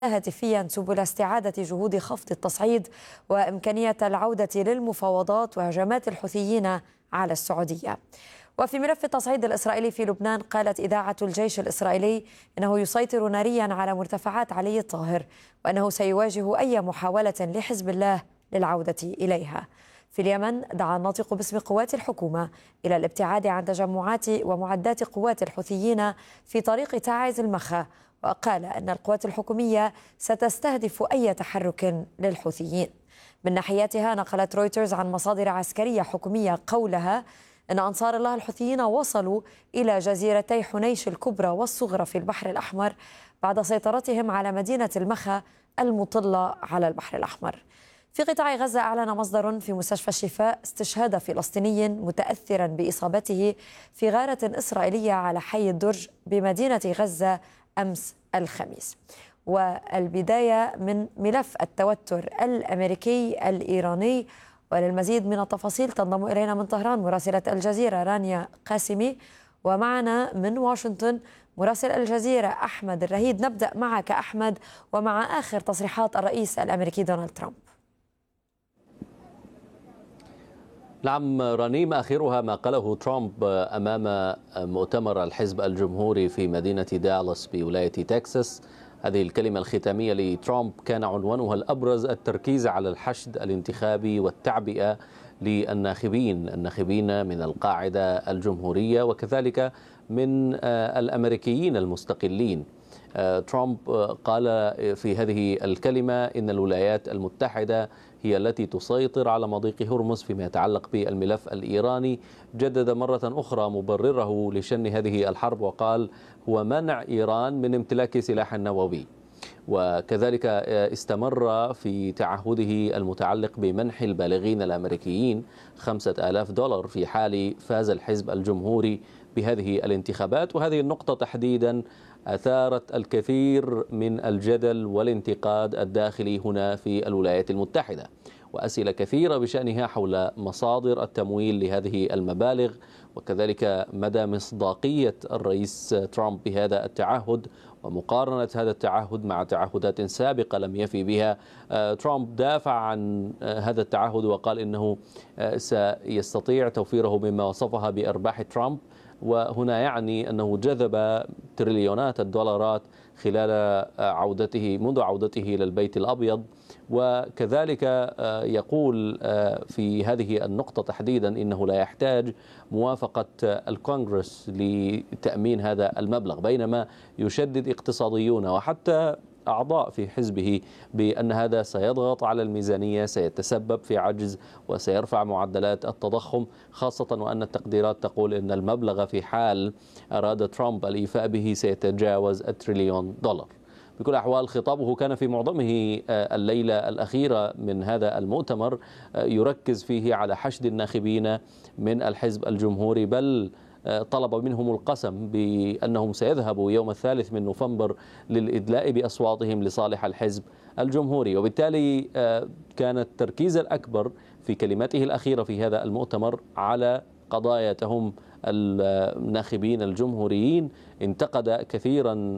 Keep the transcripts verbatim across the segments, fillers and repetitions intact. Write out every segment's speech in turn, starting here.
هاتفيا سبل استعادة جهود خفض التصعيد وإمكانية العودة للمفاوضات وهجمات الحوثيين على السعودية. وفي ملف التصعيد الإسرائيلي في لبنان، قالت إذاعة الجيش الإسرائيلي إنه يسيطر ناريا على مرتفعات علي الطاهر، وأنه سيواجه أي محاولة لحزب الله للعودة إليها. في اليمن، دعا الناطق باسم قوات الحكومة إلى الابتعاد عن تجمعات ومعدات قوات الحوثيين في طريق تعز المخا، وقال أن القوات الحكومية ستستهدف أي تحرك للحوثيين. من ناحيتها، نقلت رويترز عن مصادر عسكرية حكومية قولها أن أنصار الله الحوثيين وصلوا إلى جزيرتي حنيش الكبرى والصغرى في البحر الأحمر بعد سيطرتهم على مدينة المخا المطلة على البحر الأحمر. في قطاع غزة، أعلن مصدر في مستشفى الشفاء استشهاد فلسطيني متأثرا بإصابته في غارة إسرائيلية على حي الدرج بمدينة غزة أمس الخميس. والبداية من ملف التوتر الأمريكي الإيراني. وللمزيد من التفاصيل تنضم إلينا من طهران مراسلة الجزيرة رانيا قاسمي، ومعنا من واشنطن مراسل الجزيرة أحمد الرهيد. نبدأ معك أحمد، ومع آخر تصريحات الرئيس الأمريكي دونالد ترامب. نعم رنيم، آخرها ما قاله ترامب أمام مؤتمر الحزب الجمهوري في مدينة دالاس بولاية تكساس. هذه الكلمة الختامية لترامب كان عنوانها الأبرز التركيز على الحشد الانتخابي والتعبئة للناخبين الناخبين من القاعدة الجمهورية وكذلك من الأمريكيين المستقلين. ترامب قال في هذه الكلمة إن الولايات المتحدة هي التي تسيطر على مضيق هرمز فيما يتعلق بالملف الإيراني. جدد مرة أخرى مبرره لشن هذه الحرب وقال هو منع إيران من امتلاك سلاح نووي. وكذلك استمر في تعهده المتعلق بمنح البالغين الأمريكيين خمسة آلاف دولار في حال فاز الحزب الجمهوري بهذه الانتخابات. وهذه النقطة تحديدا أثارت الكثير من الجدل والانتقاد الداخلي هنا في الولايات المتحدة، وأسئلة كثيرة بشأنها حول مصادر التمويل لهذه المبالغ، وكذلك مدى مصداقية الرئيس ترامب بهذا التعهد ومقارنة هذا التعهد مع تعهدات سابقة لم يفي بها. ترامب دافع عن هذا التعهد وقال إنه سيستطيع توفيره مما وصفها بأرباح ترامب، وهنا يعني أنه جذب تريليونات الدولارات خلال عودته منذ عودته إلى البيت الأبيض. وكذلك يقول في هذه النقطة تحديدا إنه لا يحتاج موافقة الكونغرس لتأمين هذا المبلغ، بينما يشدد اقتصاديون وحتى أعضاء في حزبه بأن هذا سيضغط على الميزانية، سيتسبب في عجز وسيرفع معدلات التضخم، خاصة وأن التقديرات تقول أن المبلغ في حال أراد ترامب الإيفاء به سيتجاوز التريليون دولار. بكل الأحوال خطابه كان في معظمه الليلة الأخيرة من هذا المؤتمر يركز فيه على حشد الناخبين من الحزب الجمهوري، بل طلب منهم القسم بأنهم سيذهبوا يوم الثالث من نوفمبر للإدلاء بأصواتهم لصالح الحزب الجمهوري. وبالتالي كان التركيز الأكبر في كلمته الأخيرة في هذا المؤتمر على قضايا تهم الناخبين الجمهوريين. انتقد كثيرا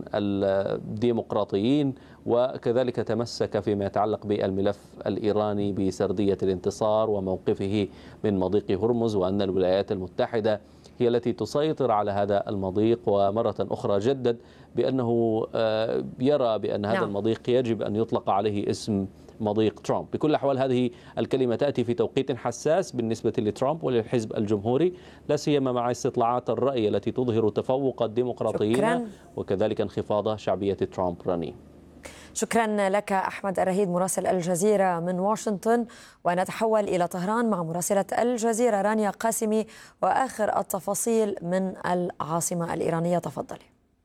الديمقراطيين وكذلك تمسك فيما يتعلق بالملف الإيراني بسردية الانتصار وموقفه من مضيق هرمز، وأن الولايات المتحدة هي التي تسيطر على هذا المضيق. ومرة أخرى جدد بأنه يرى بأن هذا نعم. المضيق يجب أن يطلق عليه اسم مضيق ترامب. بكل الأحوال هذه الكلمة تأتي في توقيت حساس بالنسبة لترامب وللحزب الجمهوري، لا سيما مع استطلاعات الرأي التي تظهر تفوق الديمقراطيين شكرا. وكذلك انخفاض شعبية ترامب. رني، شكرا لك أحمد الرهيد مراسل الجزيرة من واشنطن. ونتحول إلى طهران مع مراسلة الجزيرة رانيا قاسمي وآخر التفاصيل من العاصمة الإيرانية. تفضلي.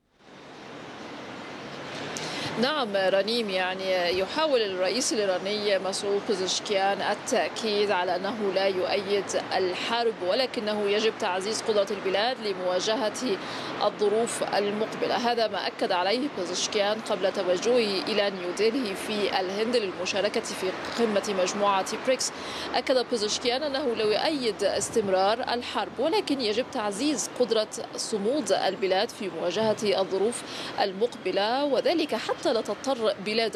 نعم رنيم، يعني يحاول الرئيس الإيراني مسعود بيزشكيان التأكيد على أنه لا يؤيد الحرب، ولكنه يجب تعزيز قدرة البلاد لمواجهة الظروف المقبلة. هذا ما أكد عليه بيزشكيان قبل توجهه إلى نيودلهي في الهند للمشاركة في قمة مجموعة بريكس. أكد بيزشكيان أنه لا يؤيد استمرار الحرب، ولكن يجب تعزيز قدرة صمود البلاد في مواجهة الظروف المقبلة، وذلك حتى لا تضطر بلاد